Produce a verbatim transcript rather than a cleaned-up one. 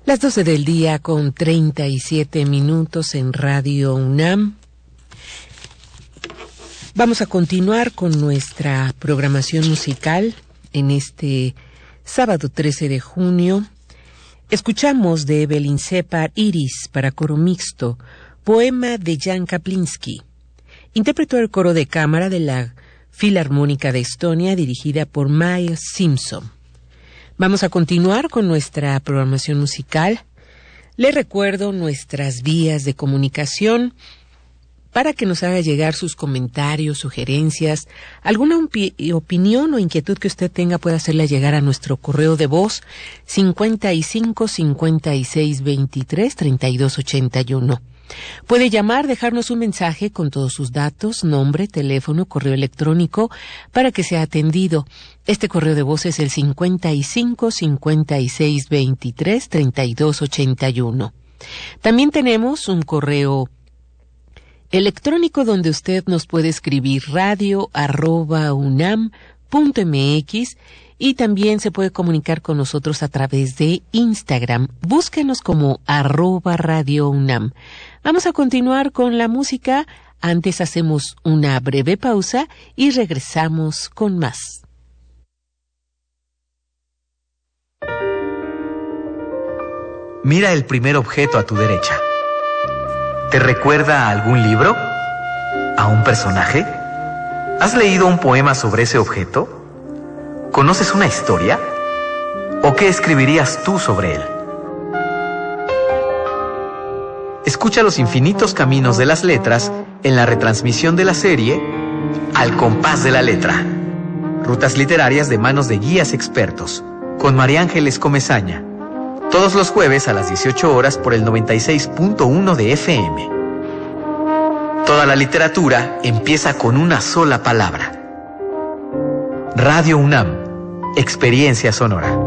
Las doce del día con treinta y siete minutos en Radio UNAM. Vamos a continuar con nuestra programación musical en este sábado trece de junio. Escuchamos de Evelyn Separ Iris para coro mixto, poema de Jan Kaplinsky. Interpretó el coro de cámara de la Filarmónica de Estonia dirigida por Miles Simpson. Vamos a continuar con nuestra programación musical. Les recuerdo nuestras vías de comunicación para que nos haga llegar sus comentarios, sugerencias, alguna opi- opinión o inquietud que usted tenga, puede hacerla llegar a nuestro correo de voz cincuenta y cinco, cincuenta y seis, veintitrés, treinta y dos ochenta y uno. Puede llamar, dejarnos un mensaje con todos sus datos, nombre, teléfono, correo electrónico, para que sea atendido. Este correo de voz es el cincuenta y cinco, cincuenta y seis, veintitrés, treinta y dos ochenta y uno. También tenemos un correo electrónico donde usted nos puede escribir radio arroba unam punto mx y también se puede comunicar con nosotros a través de Instagram. Búsquenos como arroba radio unam. Vamos a continuar con la música. Antes hacemos una breve pausa y regresamos con más. Mira el primer objeto a tu derecha. ¿Te recuerda a algún libro? ¿A un personaje? ¿Has leído un poema sobre ese objeto? ¿Conoces una historia? ¿O qué escribirías tú sobre él? Escucha los infinitos caminos de las letras en la retransmisión de la serie Al compás de la letra. Rutas literarias de manos de guías expertos, con María Ángeles Comezaña. Todos los jueves a las dieciocho horas por el noventa y seis punto uno de F M. Toda la literatura empieza con una sola palabra. Radio UNAM, experiencia sonora.